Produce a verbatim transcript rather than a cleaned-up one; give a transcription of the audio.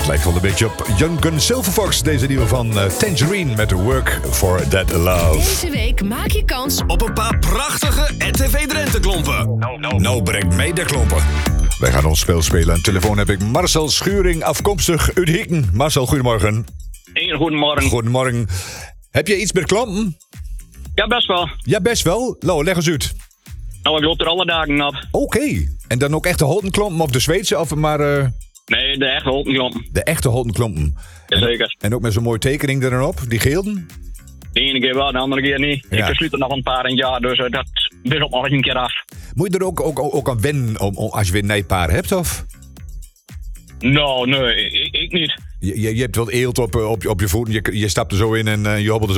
Het lijkt wel een beetje op Young Silverfox, deze nieuwe van uh, Tangerine met Work for That Love. Deze week maak je kans op een paar prachtige R T V Drenthe klompen. Nou, nou, nou brengt mee de klompen. Wij gaan ons spel spelen. Aan de telefoon heb ik Marcel Schuring, afkomstig uit Hieken. Marcel, goedemorgen. Een goedemorgen. Goedemorgen. Heb je iets met klompen? Ja, best wel. Ja, best wel. Nou, leg eens uit. Nou, ik loop er alle dagen op. Oké. Okay. En dan ook echte holtenklompen of de Zweedse of maar... Uh... Nee, de echte holtenklompen. De echte holtenklompen. Jazeker. En, en ook met zo'n mooie tekening erop, die geelden? De ene keer wel, de andere keer niet. Ja. Ik versluit er nog een paar in het jaar, dus uh, dat wisselt nog een keer af. Moet je er ook, ook, ook aan wennen om, om, als je weer een nijpaar hebt, of? Nou, nee, ik, ik niet. Je, je, je hebt wel eelt op, op, op je voeten, je, je stapt er zo in en uh, je hobbelt er